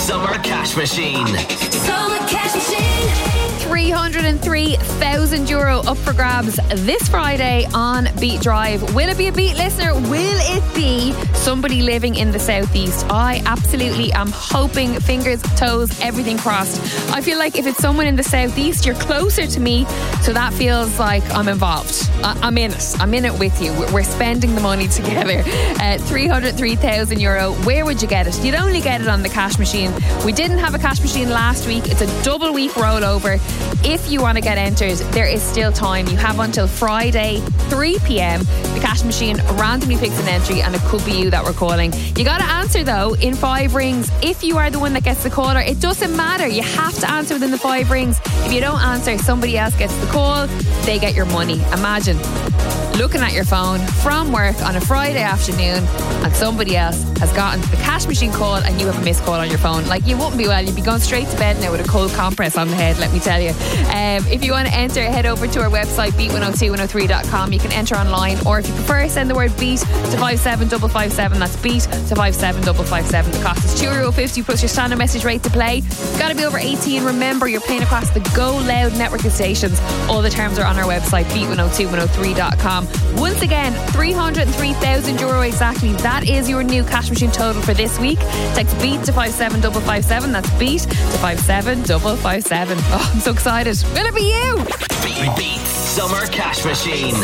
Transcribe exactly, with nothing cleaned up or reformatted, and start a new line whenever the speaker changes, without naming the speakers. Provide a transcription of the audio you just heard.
Summer Cash Machine.
Summer Cash Machine.
three hundred three thousand euro up for grabs this Friday on Beat Drive. Will it be a Beat listener? Will it be somebody living in the southeast? I absolutely am hoping, fingers, toes, everything crossed. I feel like if it's someone in the southeast, you're closer to me, so that feels like I'm involved. I- I'm in it. I'm in it with you. We're spending the money together. Uh, three hundred three thousand euro. Where would you get it? You'd only get it on the cash machine. We didn't have a cash machine last week. It's a double week rollover. If you want to get entered, there is still time. You have until Friday, three p.m. The cash machine randomly picks an entry, and it could be you that we're calling. You got to answer though in five rings. If you are the one that gets the caller, it doesn't matter. You have to answer within the five rings. If you don't answer, somebody else gets the call. They get your money. Imagine looking at your phone from work on a Friday afternoon, and somebody else has gotten the cash machine call, and you have a missed call on your phone. Like, you wouldn't be well. You'd be going straight to bed now with a cold compress on the head, let me tell you. Um, if you want to enter, head over to our website, beat one oh two one oh three dot com. You can enter online, or if you prefer, send the word beat to five seven five five seven. That's beat to five seven five five seven. The cost is two euro fifty plus your standard message rate to play. You've got to be over eighteen. Remember, you're playing across the Go Loud network of stations. All the terms are on our website, beat one oh two one oh three dot com. Once again, three hundred three thousand euro exactly. That is your new cash machine total for this week. Text beat to five seven five five seven. That's beat to five seven five five seven. Oh, I'm so excited. Will it be you?
Beat, beat Summer Cash Machine.